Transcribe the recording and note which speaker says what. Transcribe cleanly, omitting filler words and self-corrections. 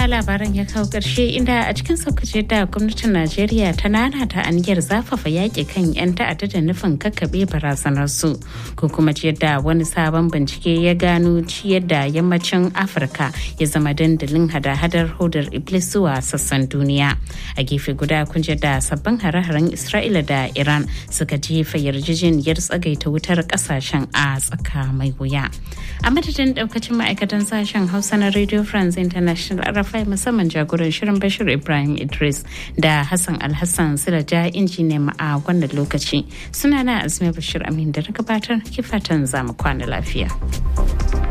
Speaker 1: kuma labaran ya kawo ƙarshe inda a cikin saukace da gwamnatin Najeriya ta nanata aniyar zafafa yaƙi kan 'yan ta'adda da nufin kakkaɓe barazanar su ko kuma yadda wani sabon bincike ya gano ciyar da yammacin Afirka ya zama dandalin hada-hadar hodar Iblis zuwa sassan duniya. A gefe guda kun da sabbin hare-haren Isra'ila da Iran suka jefa yarjejeniyar tsagaita wutar ƙasashen a tsaka mai wuya. A madadin daukacin ma'aikatan sashen Hausa na Radio France International RFI musamman jagoran shirin Bashir Ibrahim Idris da Hassan Alhassan Silaja injiniyan a wannan lokaci. Sunana Azmi Bashir Amin da na gabatar kifatan zamu kwana lafiya.